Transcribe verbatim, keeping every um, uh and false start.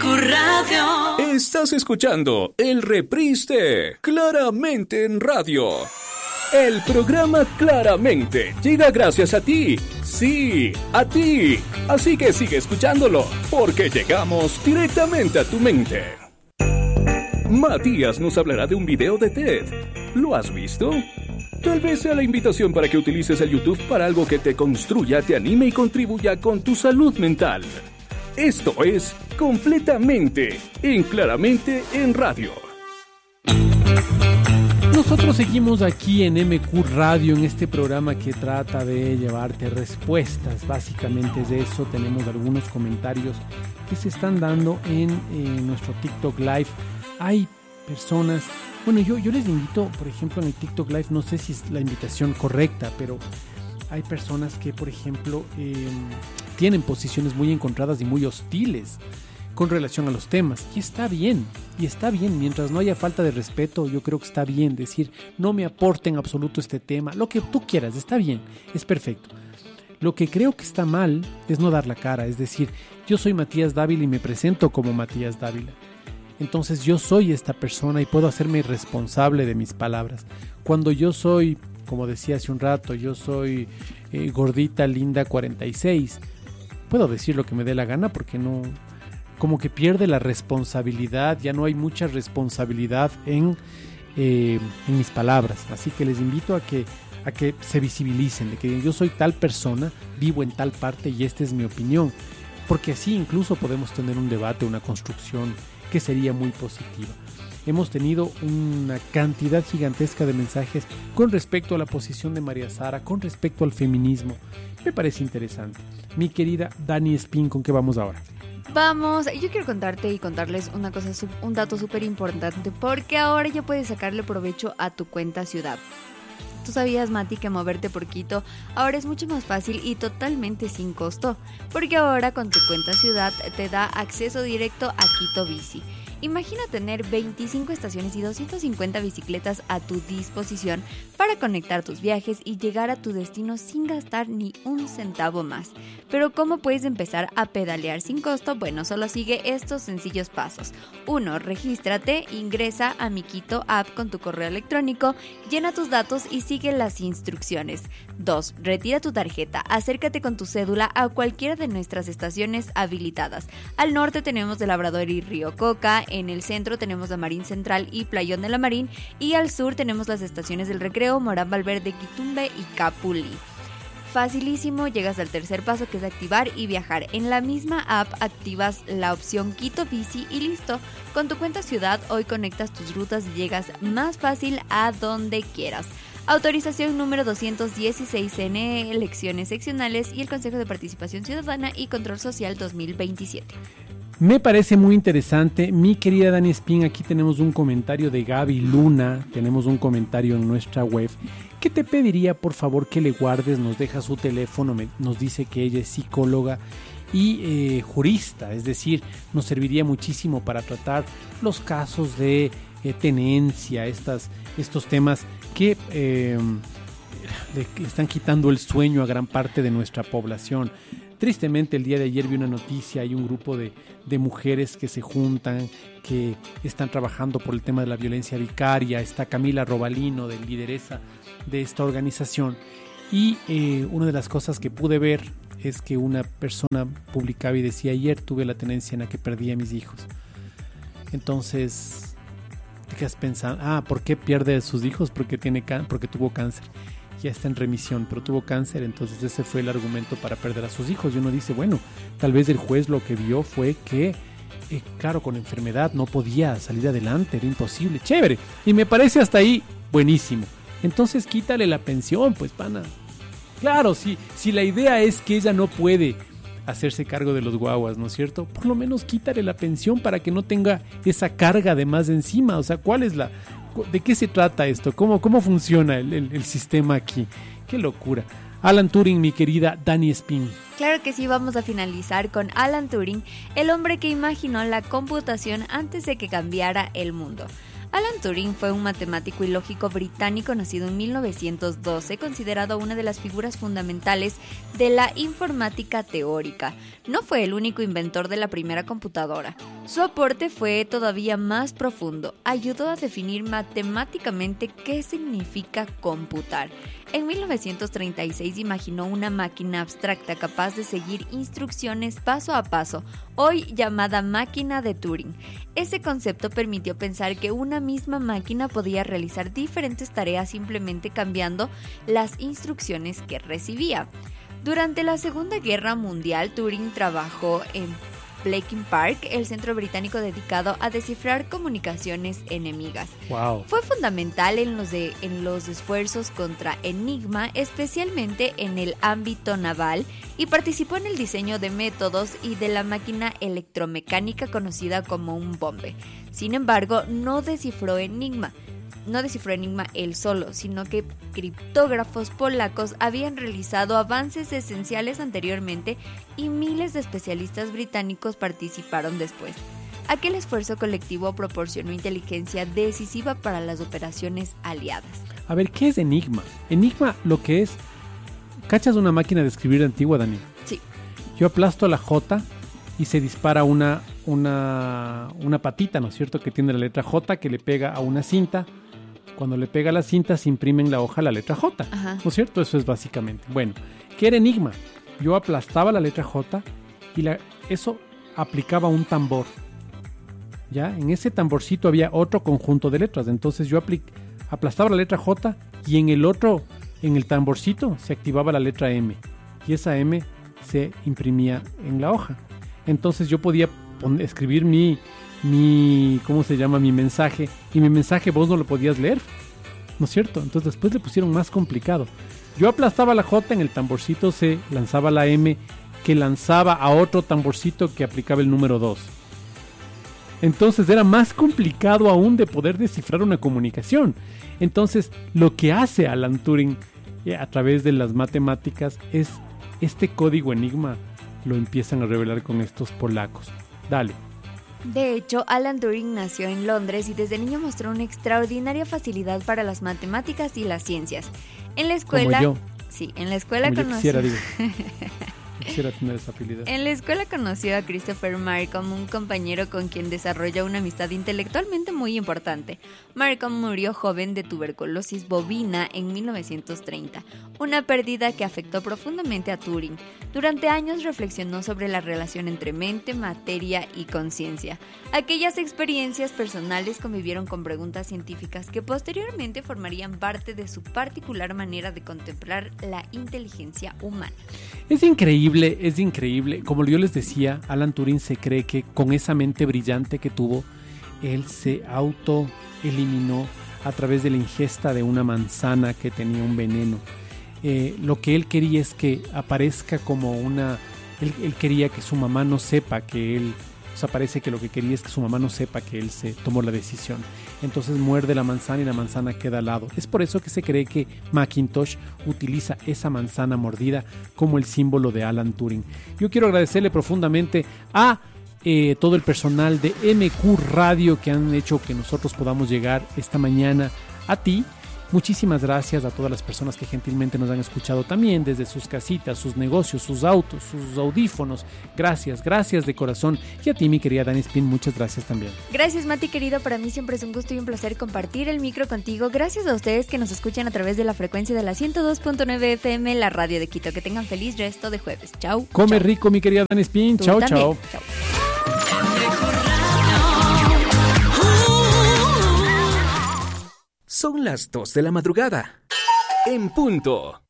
Q Radio. Estás escuchando el reprise de Claramente en Radio. El programa Claramente llega gracias a ti. Sí, a ti. Así que sigue escuchándolo, porque llegamos directamente a tu mente. Matías nos hablará de un video de TED. ¿Lo has visto? Tal vez sea la invitación para que utilices el YouTube para algo que te construya, te anime y contribuya con tu salud mental. Esto es Completamente en Claramente en Radio. Nosotros seguimos aquí en M Q Radio, en este programa que trata de llevarte respuestas. Básicamente es de eso. Tenemos algunos comentarios que se están dando en, en nuestro TikTok Live. Hay personas... Bueno, yo, yo les invito, por ejemplo, en el TikTok Live, no sé si es la invitación correcta, pero hay personas que, por ejemplo, eh, tienen posiciones muy encontradas y muy hostiles con relación a los temas. Y está bien, y está bien, mientras no haya falta de respeto, yo creo que está bien decir, no me aporte en absoluto este tema, lo que tú quieras, está bien, es perfecto. Lo que creo que está mal es no dar la cara, es decir, yo soy Matías Dávila y me presento como Matías Dávila. Entonces yo soy esta persona y puedo hacerme responsable de mis palabras. Cuando yo soy, como decía hace un rato, yo soy eh, gordita linda cuarenta y seis, puedo decir lo que me dé la gana porque no, como que pierde la responsabilidad, ya no hay mucha responsabilidad en, eh, en mis palabras. Así que les invito a que, a que se visibilicen, de que digan, yo soy tal persona, vivo en tal parte y esta es mi opinión. Porque así incluso podemos tener un debate, una construcción que sería muy positiva. Hemos tenido una cantidad gigantesca de mensajes con respecto a la posición de María Sara, con respecto al feminismo. Me parece interesante. Mi querida Dani Espín, ¿con qué vamos ahora? Vamos, yo quiero contarte y contarles una cosa, un dato súper importante, porque ahora ya puedes sacarle provecho a tu cuenta ciudad. ¿Tú sabías, Mati, que moverte por Quito ahora es mucho más fácil y totalmente sin costo? Porque ahora con tu cuenta ciudad te da acceso directo a Quito Bici. Imagina tener veinticinco estaciones y doscientas cincuenta bicicletas a tu disposición para conectar tus viajes y llegar a tu destino sin gastar ni un centavo más. Pero ¿cómo puedes empezar a pedalear sin costo? Bueno, solo sigue estos sencillos pasos. uno. Regístrate, ingresa a Mi Quito App con tu correo electrónico, llena tus datos y sigue las instrucciones. dos. Retira tu tarjeta, acércate con tu cédula a cualquiera de nuestras estaciones habilitadas. Al norte tenemos de Labrador y Río Coca, en el centro tenemos la Marín Central y Playón de la Marín, y al sur tenemos las estaciones del Recreo, Morán Valverde, Quitumbe y Capuli. Facilísimo, llegas al tercer paso, que es activar y viajar. En la misma app activas la opción Quito Bici y listo. Con tu cuenta ciudad hoy conectas tus rutas y llegas más fácil a donde quieras. Autorización número doscientos dieciséis N E, elecciones seccionales y el Consejo de Participación Ciudadana y Control Social dos mil veintisiete. Me parece muy interesante. Mi querida Dani Espín, aquí tenemos un comentario de Gaby Luna, tenemos un comentario en nuestra web, que te pediría por favor que le guardes, nos deja su teléfono, me, nos dice que ella es psicóloga y eh, jurista, es decir, nos serviría muchísimo para tratar los casos de eh, tenencia, estas, estos temas que eh, le, le están quitando el sueño a gran parte de nuestra población. Tristemente, el día de ayer vi una noticia, hay un grupo de, de mujeres que se juntan, que están trabajando por el tema de la violencia vicaria. Está Camila Robalino, de lideresa de esta organización. Y eh, una de las cosas que pude ver es que una persona publicaba y decía, ayer tuve la tenencia en la que perdí a mis hijos. Entonces, te quedas pensando, ah, ¿por qué pierde a sus hijos? Porque, tiene can- porque tuvo cáncer. Ya está en remisión, pero tuvo cáncer, entonces ese fue el argumento para perder a sus hijos. Y uno dice, bueno, tal vez el juez lo que vio fue que, eh, claro, con enfermedad no podía salir adelante, era imposible. Chévere, y me parece hasta ahí buenísimo. Entonces quítale la pensión, pues, pana. Claro, si, si la idea es que ella no puede hacerse cargo de los guaguas, ¿no es cierto? Por lo menos quítale la pensión para que no tenga esa carga de más encima. O sea, ¿cuál es la... ¿De qué se trata esto? ¿Cómo, cómo funciona el, el, el sistema aquí? ¡Qué locura! Alan Turing, mi querida Dani Espín. Claro que sí, vamos a finalizar con Alan Turing, el hombre que imaginó la computación antes de que cambiara el mundo. Alan Turing fue un matemático y lógico británico nacido en mil novecientos doce, considerado una de las figuras fundamentales de la informática teórica. No fue el único inventor de la primera computadora. Su aporte fue todavía más profundo. Ayudó a definir matemáticamente qué significa computar. En mil novecientos treinta y seis imaginó una máquina abstracta capaz de seguir instrucciones paso a paso, hoy llamada máquina de Turing. Ese concepto permitió pensar que una misma máquina podía realizar diferentes tareas simplemente cambiando las instrucciones que recibía. Durante la Segunda Guerra Mundial, Turing trabajó en Bletchley Park, el centro británico dedicado a descifrar comunicaciones enemigas. Wow. Fue fundamental en los, de, en los esfuerzos contra Enigma, especialmente en el ámbito naval, y participó en el diseño de métodos y de la máquina electromecánica conocida como un bombe. Sin embargo, no descifró Enigma. No descifró Enigma él solo, sino que criptógrafos polacos habían realizado avances esenciales anteriormente y miles de especialistas británicos participaron después. Aquel esfuerzo colectivo proporcionó inteligencia decisiva para las operaciones aliadas. A ver, ¿qué es Enigma? Enigma lo que es... ¿Cachas una máquina de escribir antigua, Dani? Sí. Yo aplasto la J y se dispara una, una, una patita, ¿no es cierto?, que tiene la letra J que le pega a una cinta. Cuando le pega la cinta se imprime en la hoja la letra J. Ajá. ¿No es cierto? Eso es básicamente. Bueno, ¿qué era Enigma? Yo aplastaba la letra J y la, eso aplicaba un tambor. ¿Ya? En ese tamborcito había otro conjunto de letras. Entonces yo aplic, aplastaba la letra J y en el otro, en el tamborcito, se activaba la letra M. Y esa M se imprimía en la hoja. Entonces yo podía poner, escribir mi... mi, ¿cómo se llama? Mi mensaje, y mi mensaje vos no lo podías leer, ¿no es cierto? Entonces después le pusieron más complicado. Yo aplastaba la J, en el tamborcito se lanzaba la M, que lanzaba a otro tamborcito que aplicaba el número dos. Entonces era más complicado aún de poder descifrar una comunicación. Entonces lo que hace Alan Turing eh, a través de las matemáticas es este código Enigma, lo empiezan a revelar con estos polacos. Dale. De hecho, Alan Turing nació en Londres y desde niño mostró una extraordinaria facilidad para las matemáticas y las ciencias. En la escuela, como yo. Sí, en la escuela como conoció. Yo quisiera, digo. Quisiera tener esa habilidad. En la escuela conoció a Christopher Marcom, un compañero con quien desarrolló una amistad intelectualmente muy importante. Marcom murió joven de tuberculosis bovina en mil novecientos treinta, una pérdida que afectó profundamente a Turing. Durante años reflexionó sobre la relación entre mente, materia y conciencia. Aquellas experiencias personales convivieron con preguntas científicas que posteriormente formarían parte de su particular manera de contemplar la inteligencia humana. Es increíble, es increíble. Como yo les decía, Alan Turing se cree que con esa mente brillante que tuvo, él se autoeliminó a través de la ingesta de una manzana que tenía un veneno. Eh, lo que él quería es que aparezca como una... Él, él quería que su mamá no sepa que él... O sea, parece que lo que quería es que su mamá no sepa que él se tomó la decisión. Entonces muerde la manzana y la manzana queda al lado. Es por eso que se cree que Macintosh utiliza esa manzana mordida como el símbolo de Alan Turing. Yo quiero agradecerle profundamente a eh, todo el personal de M Q Radio que han hecho que nosotros podamos llegar esta mañana a ti. Muchísimas gracias a todas las personas que gentilmente nos han escuchado también desde sus casitas, sus negocios, sus autos, sus audífonos. Gracias, gracias de corazón. Y a ti, mi querida Dani Spin, muchas gracias también. Gracias, Mati, querido. Para mí siempre es un gusto y un placer compartir el micro contigo. Gracias a ustedes que nos escuchan a través de la frecuencia de la ciento dos punto nueve F M, la radio de Quito. Que tengan feliz resto de jueves. Chau. Come chau. rico, mi querida Dani Spin. Tú Chau, también. chau. Chau. Son las dos de la madrugada. En punto.